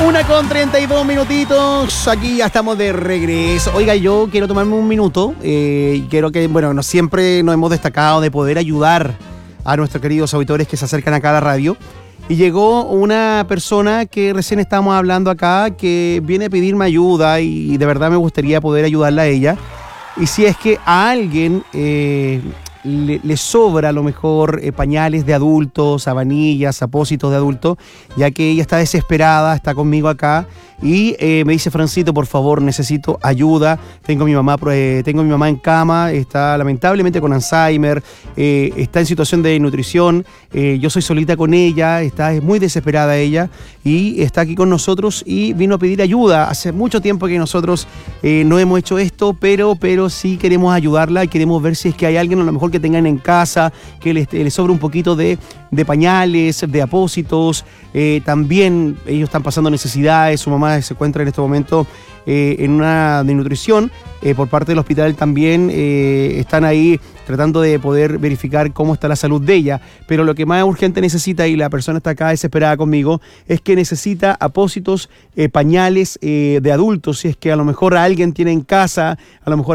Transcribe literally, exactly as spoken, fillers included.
Una con treinta y dos minutitos, aquí ya estamos de regreso. Oiga, yo quiero tomarme un minuto eh, y quiero que, bueno, no, siempre nos hemos destacado de poder ayudar a nuestros queridos auditores que se acercan acá a la radio. Y llegó una persona que recién estábamos hablando acá, que viene a pedirme ayuda y de verdad me gustaría poder ayudarla a ella. Y si es que a alguien eh, le, le sobra a lo mejor eh, pañales de adultos, sabanillas, apósitos de adultos, ya que ella está desesperada, está conmigo acá y eh, me dice: Francito, por favor, necesito ayuda. Tengo a mi mamá, eh, tengo a mi mamá en cama, está lamentablemente con Alzheimer, eh, está en situación de nutrición, eh, yo soy solita con ella, está es muy desesperada ella y está aquí con nosotros y vino a pedir ayuda. Hace mucho tiempo que nosotros eh, no hemos hecho esto, pero, pero sí queremos ayudarla y queremos ver si es que hay alguien a lo mejor que tengan en casa, que les, les sobre un poquito de, de pañales, de apósitos. Eh, también ellos están pasando necesidades, su mamá se encuentra en este momento eh, en una desnutrición. Eh, por parte del hospital también eh, están ahí tratando de poder verificar cómo está la salud de ella, pero lo que más urgente necesita, y la persona está acá desesperada conmigo, es que necesita apósitos, eh, pañales eh, de adultos, si es que a lo mejor alguien tiene en casa, a lo mejor